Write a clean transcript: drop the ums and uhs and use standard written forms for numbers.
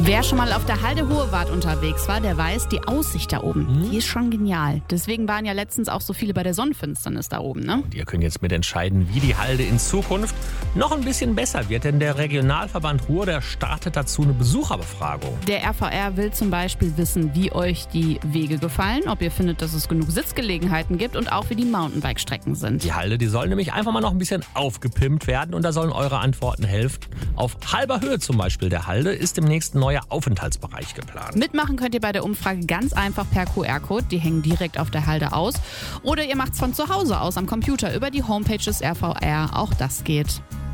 Wer schon mal auf der Halde Hohewart unterwegs war, der weiß, die Aussicht da oben, die ist schon genial. Deswegen waren ja letztens auch so viele bei der Sonnenfinsternis da oben, ne? Und ihr könnt jetzt mitentscheiden, wie die Halde in Zukunft noch ein bisschen besser wird, denn der Regionalverband Ruhr, der startet dazu eine Besucherbefragung. Der RVR will zum Beispiel wissen, wie euch die Wege gefallen, ob ihr findet, dass es genug Sitzgelegenheiten gibt und auch wie die Mountainbike-Strecken sind. Die Halde, die soll nämlich einfach mal noch ein bisschen aufgepimpt werden und da sollen eure Antworten helfen. Auf halber Höhe zum Beispiel der Halde ist demnächst ein neuer Aufenthaltsbereich geplant. Mitmachen könnt ihr bei der Umfrage ganz einfach per QR-Code, die hängen direkt auf der Halde aus. Oder ihr macht's von zu Hause aus am Computer über die Homepage des RVR, auch das geht.